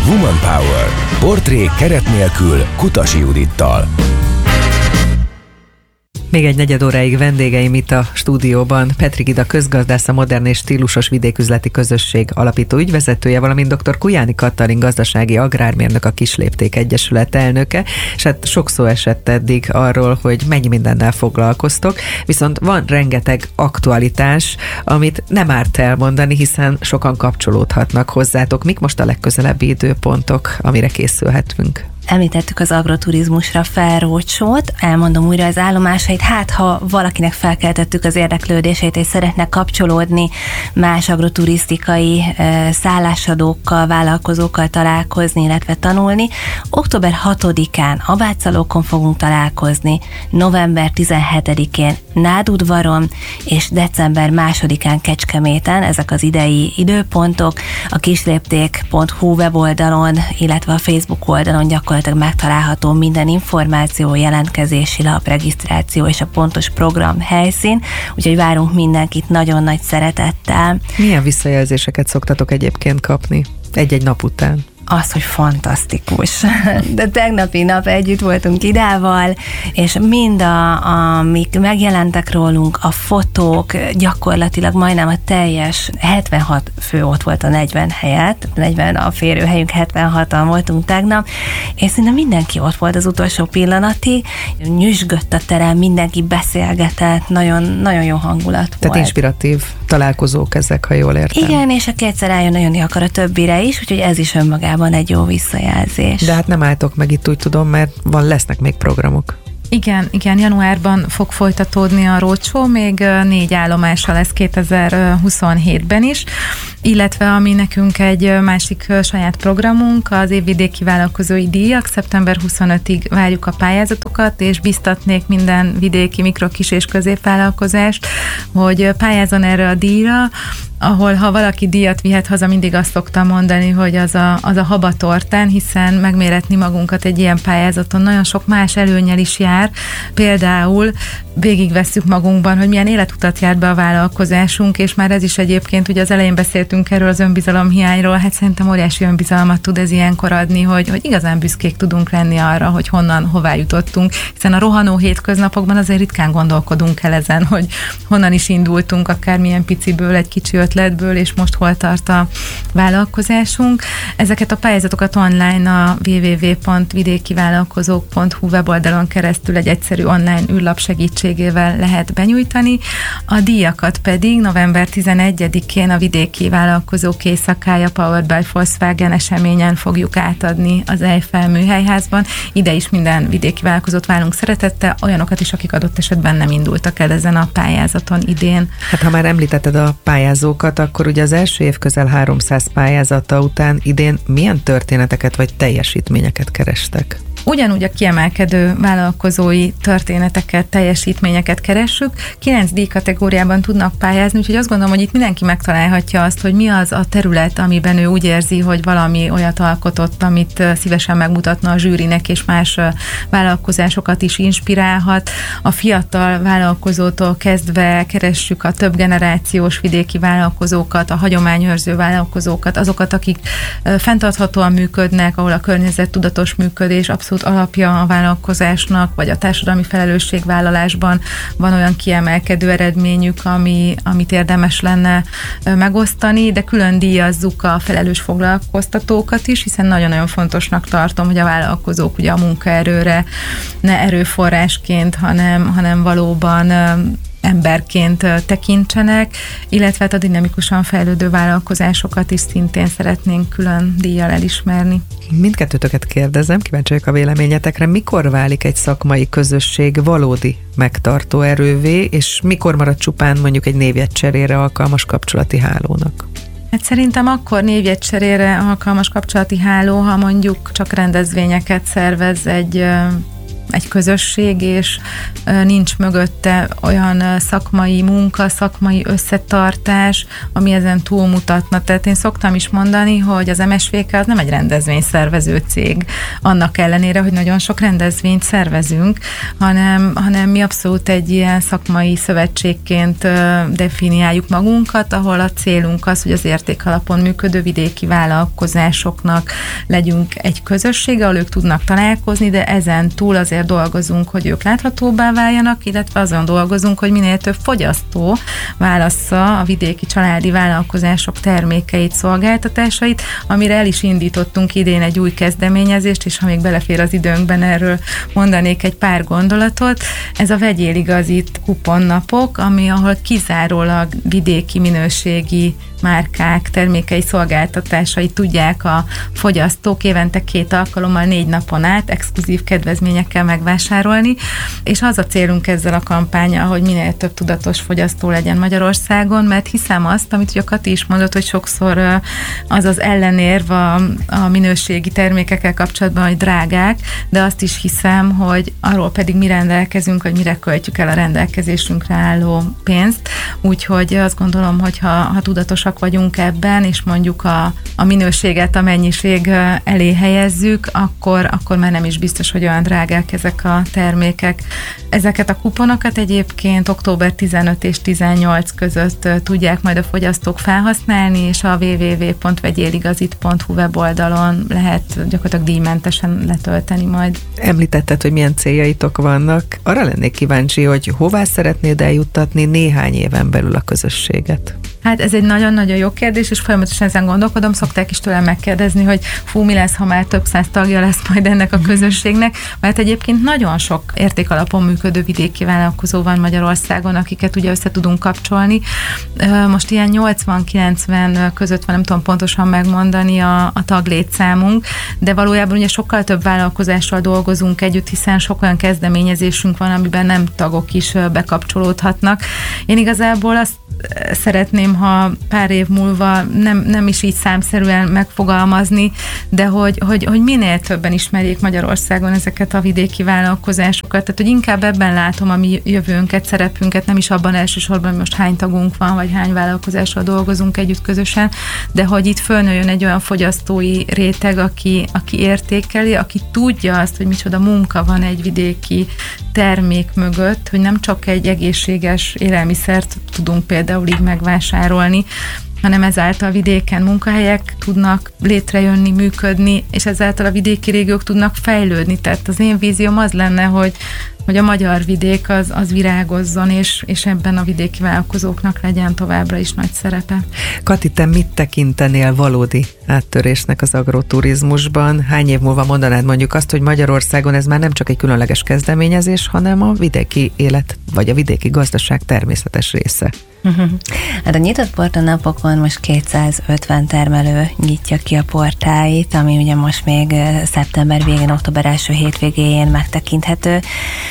Woman Power. Portrék keret nélkül Kutasi Judittal. Még egy negyed óráig vendégeim itt a stúdióban. Petri Gida közgazdász, a Modern és Stílusos Vidéküzleti Közösség alapító ügyvezetője, valamint dr. Kujáni Katalin gazdasági agrármérnök, a Kislépték Egyesület elnöke, és hát sok szó esett eddig arról, hogy mennyi mindennel foglalkoztok, viszont van rengeteg aktualitás, amit nem árt elmondani, hiszen sokan kapcsolódhatnak hozzátok. Mik most a legközelebbi időpontok, amire készülhetünk? Említettük az agroturizmusra felrócsót, elmondom újra az állomásait, hát ha valakinek felkeltettük az érdeklődését, és szeretne kapcsolódni más agroturisztikai szállásadókkal, vállalkozókkal találkozni, illetve tanulni. Október 6-án Abátszalókon fogunk találkozni, november 17-én Nádudvaron, és december 2-án Kecskeméten, ezek az idei időpontok. A kislépték.hu weboldalon, illetve a Facebook oldalon gyakorlatilag megtalálható minden információ, jelentkezési lap, regisztráció és a pontos program helyszín, úgyhogy várunk mindenkit nagyon nagy szeretettel. Milyen visszajelzéseket szoktatok egyébként kapni egy-egy nap után? Az, hogy fantasztikus. De tegnapi nap együtt voltunk Idával, és mind amik megjelentek rólunk, a fotók, gyakorlatilag majdnem a teljes 76 fő ott volt a 40 helyett, 40 a férőhelyünk, 76-an voltunk tegnap, és szinte mindenki ott volt az utolsó pillanatig, nyüzsgött a terem, mindenki beszélgetett, nagyon, nagyon jó hangulat volt. Tehát inspiratív találkozók ezek, ha jól értem. Igen, és aki egyszer eljönni akar a többire is, úgyhogy ez is önmagában egy jó visszajelzés. De hát nem álltok meg itt, úgy tudom, mert lesznek még programok. Igen, januárban fog folytatódni a roadshow, még 4 állomása lesz 2027-ben is, illetve ami nekünk egy másik saját programunk, az évvidéki vállalkozói díjak. Szeptember 25-ig várjuk a pályázatokat, és biztatnék minden vidéki mikro, kis és középvállalkozást, hogy pályázzon erre a díjra, ahol ha valaki díjat vihet haza, mindig azt szoktam mondani, hogy az a habatortán, hiszen megméretni magunkat egy ilyen pályázaton nagyon sok más előnnyel is jár. Például végigvesszük magunkban, hogy milyen életutat járt be a vállalkozásunk, és már ez is egyébként, ugye az elején beszéltünk erről az önbizalomhiányról, hát szerintem óriási önbizalmat tud ez ilyenkor adni, hogy igazán büszkék tudunk lenni arra, hogy hová jutottunk, hiszen a rohanó hétköznapokban azért ritkán gondolkodunk el ezen, hogy honnan is indultunk, akármilyen piciből, egy kicsi ötletből, és most hol tart a vállalkozásunk. Ezeket a pályázatokat online a www.vidékivállalkozók.hu weboldalon keresztül egy egyszerű online űrlap segítségével lehet benyújtani. A díjakat pedig november 11-én a Vidéki Vállalkozók Éjszakája Powered by Volkswagen eseményen fogjuk átadni az Eiffel Műhelyházban. Ide is minden vidéki vállalkozót várunk szeretettel, olyanokat is, akik adott esetben nem indultak el ezen a pályázaton idén. Hát ha már említetted a pályázókat, akkor ugye az első év közel 300 pályázata után idén milyen történeteket vagy teljesítményeket kerestek? Ugyanúgy a kiemelkedő vállalkozói történeteket, teljesítményeket keressük. 9 díjkategóriában tudnak pályázni, úgyhogy azt gondolom, hogy itt mindenki megtalálhatja azt, hogy mi az a terület, amiben ő úgy érzi, hogy valami olyat alkotott, amit szívesen megmutatna a zsűrinek, és más vállalkozásokat is inspirálhat. A fiatal vállalkozótól kezdve keressük a több generációs vidéki vállalkozókat, a hagyományőrző vállalkozókat, azokat, akik fenntarthatóan működnek, ahol a környezettudatos működés abszolút alapja a vállalkozásnak, vagy a társadalmi felelősségvállalásban van olyan kiemelkedő eredményük, amit érdemes lenne megosztani, de külön díjazzuk a felelős foglalkoztatókat is, hiszen nagyon-nagyon fontosnak tartom, hogy a vállalkozók ugye a munkaerőre ne erőforrásként, hanem valóban emberként tekintsenek, illetve a dinamikusan fejlődő vállalkozásokat is szintén szeretnénk külön díjjal elismerni. Mindkettőtöket kérdezem, kíváncsi vagyok a véleményetekre, mikor válik egy szakmai közösség valódi megtartó erővé, és mikor marad csupán mondjuk egy névjegycserére alkalmas kapcsolati hálónak? Hát szerintem akkor névjegycserére alkalmas kapcsolati háló, ha mondjuk csak rendezvényeket szervez egy egy közösség, és nincs mögötte olyan szakmai munka, szakmai összetartás, ami ezen túlmutatna. Tehát én szoktam is mondani, hogy az MSVK az nem egy rendezvényszervező cég, annak ellenére, hogy nagyon sok rendezvényt szervezünk, hanem mi abszolút egy ilyen szakmai szövetségként definiáljuk magunkat, ahol a célunk az, hogy az értékalapon működő vidéki vállalkozásoknak legyünk egy közösség, ahol ők tudnak találkozni, de ezen túl azért dolgozunk, hogy ők láthatóbbá váljanak, illetve azon dolgozunk, hogy minél több fogyasztó válassza a vidéki családi vállalkozások termékeit, szolgáltatásait, amire el is indítottunk idén egy új kezdeményezést, és ha még belefér az időnkben, erről mondanék egy pár gondolatot. Ez a Vegyél Igazit kuponnapok, ahol kizárólag vidéki minőségi márkák, termékei, szolgáltatásai tudják a fogyasztók évente 2 alkalommal 4 napon át exkluzív kedvezményekkel megvásárolni, és az a célunk ezzel a kampánnyal, hogy minél több tudatos fogyasztó legyen Magyarországon, mert hiszem azt, amit ugye Kati is mondott, hogy sokszor az az ellenérv a minőségi termékekkel kapcsolatban, hogy drágák, de azt is hiszem, hogy arról pedig mi rendelkezünk, hogy mire költjük el a rendelkezésünkre álló pénzt, úgyhogy azt gondolom, hogy ha tudatosak vagyunk ebben, és mondjuk a minőséget a mennyiség elé helyezzük, akkor már nem is biztos, hogy olyan drágák ezek a termékek. Ezeket a kuponokat egyébként október 15 és 18 között tudják majd a fogyasztók felhasználni, és a www.vegyeligazit.hu weboldalon lehet gyakorlatilag díjmentesen letölteni majd. Említetted, hogy milyen céljaitok vannak. Arra lennék kíváncsi, hogy hová szeretnéd eljuttatni néhány éven belül a közösséget? Hát ez egy nagyon-nagyon jó kérdés, és folyamatosan ezen gondolkodom. Szokták is tőlem megkérdezni, hogy mi lesz, ha már több száz tagja lesz majd ennek a közösségnek, mert egyébként nagyon sok értékalapon működő vidéki vállalkozó van Magyarországon, akiket ugye össze tudunk kapcsolni. Most ilyen 80-90 között van, nem tudom pontosan megmondani a taglétszámunk, de valójában ugye sokkal több vállalkozással dolgozunk együtt, hiszen sok olyan kezdeményezésünk van, amiben nem tagok is bekapcsolódhatnak. Én igazából azt szeretném, ha pár év múlva nem is így számszerűen megfogalmazni, de hogy minél többen ismerjék Magyarországon ezeket a vidéki vállalkozásokat. Tehát, hogy inkább ebben látom a mi jövőnket, szerepünket, nem is abban elsősorban, hogy most hány tagunk van, vagy hány vállalkozással dolgozunk együtt közösen, de hogy itt fölnőjön egy olyan fogyasztói réteg, aki értékeli, aki tudja azt, hogy micsoda munka van egy vidéki termék mögött, hogy nem csak egy egészséges élelmiszert tudunk például így megvásárolni, hanem ezáltal vidéken munkahelyek tudnak létrejönni, működni, és ezáltal a vidéki régiók tudnak fejlődni. Tehát az én vízióm az lenne, hogy a magyar vidék az virágozzon, és ebben a vidéki vállalkozóknak legyen továbbra is nagy szerepe. Kati, te mit tekintenél valódi áttörésnek az agroturizmusban? Hány év múlva mondanád mondjuk azt, hogy Magyarországon ez már nem csak egy különleges kezdeményezés, hanem a vidéki élet, vagy a vidéki gazdaság természetes része? Hát a nyitott portanapokon most 250 termelő nyitja ki a portáit, ami ugye most még szeptember végén, október első hétvégéjén megtekinthető,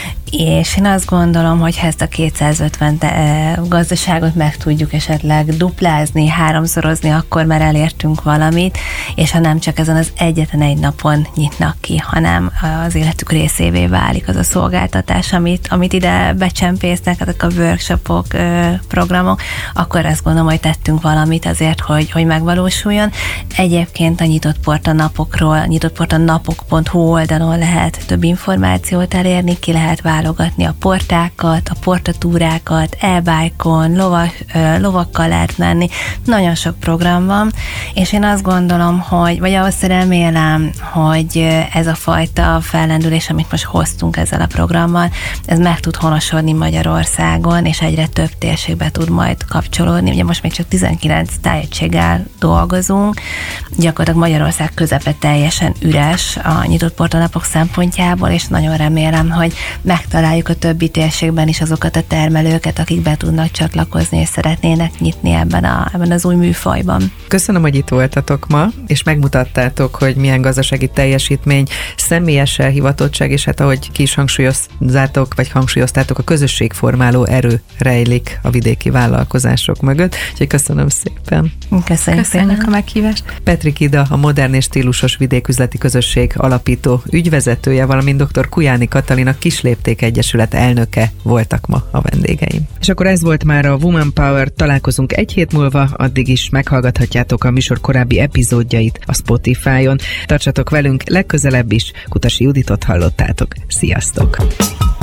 és én azt gondolom, hogy ha ezt a 250 gazdaságot meg tudjuk esetleg duplázni, 3-szorozni, akkor már elértünk valamit, és ha nem csak ezen az egyetlen egy napon nyitnak ki, hanem az életük részévé válik az a szolgáltatás, amit ide becsempésznek, ezek a workshopok, programok, akkor azt gondolom, hogy tettünk valamit azért, hogy megvalósuljon. Egyébként a nyitott portanapokról, nyitottportanapok.hu oldalon lehet több információt elérni, ki lehet válogatni a portákat, a portatúrákat, e-bike-on, lovakkal lehet menni, nagyon sok program van, és én azt gondolom, vagy azt remélem, hogy ez a fajta fellendülés, amit most hoztunk ezzel a programmal, ez meg tud honosodni Magyarországon, és egyre több térségbe tud majd kapcsolódni. Ugye most még csak 19 tájegységgel dolgozunk, gyakorlatilag Magyarország közepe teljesen üres a nyitott portanapok szempontjából, és nagyon remélem, hogy megtaláljuk a többi térségben is azokat a termelőket, akik be tudnak csatlakozni, és szeretnének nyitni ebben az új műfajban. Köszönöm, hogy itt voltatok ma, és megmutattátok, hogy milyen gazdasági teljesítmény, személyes elhivatottság, és hát ahogy ki is hangsúlyoztátok, a közösségformáló erő rejlik a vidéki vállalkozások mögött. Úgyhogy köszönöm szépen. Köszönjük a meghívást. Petrik Ida, a Modern és Stílusos Vidéküzleti Közösség alapító ügyvezetője, valamint dr. Kujáni Katalin, a Kislépték Egyesület elnöke voltak ma a vendégeim. És akkor ez volt már a Woman Power, találkozunk egy hét múlva, addig is meghallgathatjátok a műsor korábbi epizódjait a Spotify-on. Tartsatok velünk legközelebb is, Kutasi Juditot hallottátok. Sziasztok!